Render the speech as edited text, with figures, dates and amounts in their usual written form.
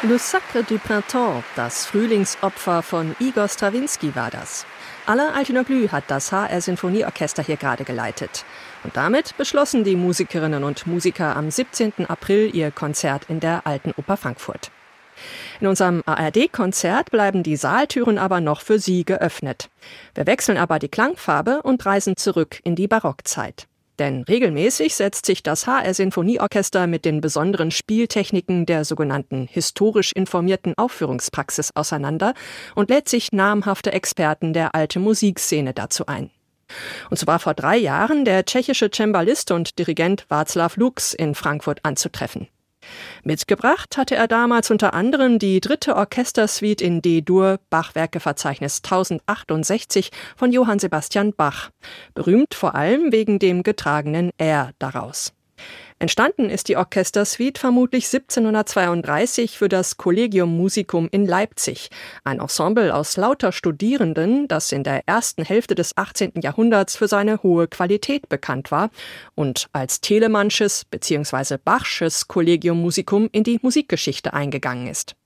Le Sacre du Printemps, das Frühlingsopfer von Igor Strawinski war das. Alain Altinoglu hat das HR-Sinfonieorchester hier gerade geleitet. Und damit beschlossen die Musikerinnen und Musiker am 17. April ihr Konzert in der Alten Oper Frankfurt. In unserem ARD-Konzert bleiben die Saaltüren aber noch für Sie geöffnet. Wir wechseln aber die Klangfarbe und reisen zurück in die Barockzeit. Denn regelmäßig setzt sich das HR-Sinfonieorchester mit den besonderen Spieltechniken der sogenannten historisch informierten Aufführungspraxis auseinander und lädt sich namhafte Experten der alten Musikszene dazu ein. Und so war vor 3 Jahren der tschechische Cembalist und Dirigent Václav Lux in Frankfurt anzutreffen. Mitgebracht hatte er damals unter anderem die 3. Orchestersuite in D-Dur, Bachwerkeverzeichnis 1068 von Johann Sebastian Bach. Berühmt vor allem wegen dem getragenen R daraus. Entstanden ist die Orchestersuite vermutlich 1732 für das Collegium Musicum in Leipzig, ein Ensemble aus lauter Studierenden, das in der ersten Hälfte des 18. Jahrhunderts für seine hohe Qualität bekannt war und als Telemannsches bzw. Bachsches Collegium Musicum in die Musikgeschichte eingegangen ist.